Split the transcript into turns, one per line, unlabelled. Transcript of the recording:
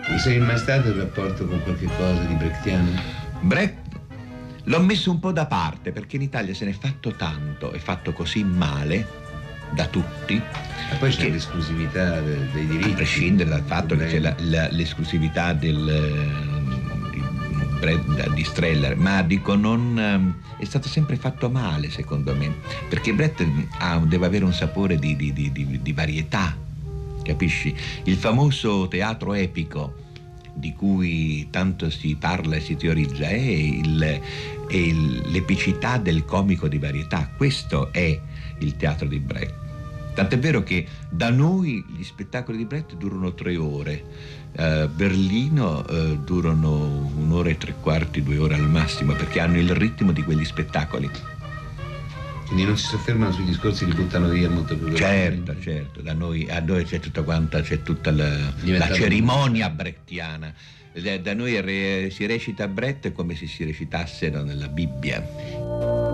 Sei mai stato in rapporto con qualche cosa di brechtiano?
Brecht l'ho messo un po' da parte perché in Italia se ne è fatto tanto e fatto così male da tutti.
E poi c'è l'esclusività dei diritti.
A prescindere dal fatto che c'è l'esclusività di Streller, ma dico è stato sempre fatto male secondo me, perché Brecht deve avere un sapore di varietà, capisci? Il famoso teatro epico di cui tanto si parla e si teorizza è l'epicità del comico di varietà. Questo è il teatro di Brecht. Tant'è vero che da noi gli spettacoli di Brecht durano 3 ore, Berlino durano 1 ora e 3/4, 2 ore al massimo, perché hanno il ritmo di quegli spettacoli.
Quindi non si soffermano sugli discorsi, li buttano via molto più velocemente.
Certo, a noi c'è tutta la cerimonia brechtiana. Da noi si recita Brecht come se si recitasse nella Bibbia.